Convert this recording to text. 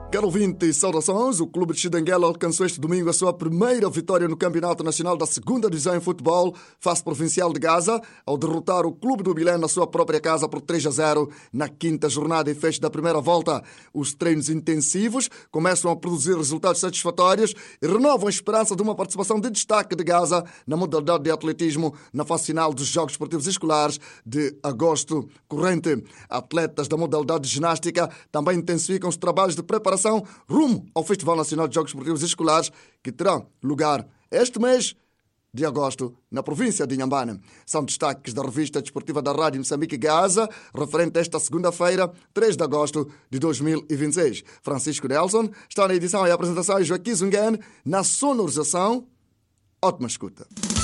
Caro ouvinte, saudações. O Clube de Chidenguela alcançou este domingo a sua primeira vitória no Campeonato Nacional da 2ª Divisão em Futebol, face provincial de Gaza, ao derrotar o Clube do Bilé na sua própria casa por 3-0 na 5ª jornada e fecho da primeira volta. Os treinos intensivos começam a produzir resultados satisfatórios e renovam a esperança de uma participação de destaque de Gaza na modalidade de atletismo na fase final dos Jogos Esportivos Escolares de agosto corrente. Atletas da modalidade de ginástica também intensificam os trabalhos de preparação rumo ao Festival Nacional de Jogos Esportivos Escolares, que terá lugar este mês de agosto na província de Inhambane. São destaques da revista desportiva da Rádio Moçambique Gaza, referente a esta segunda-feira, 3 de agosto de 2026. Francisco Nelson está na edição e apresentação, e Joaquim Zungen na sonorização. Ótima escuta.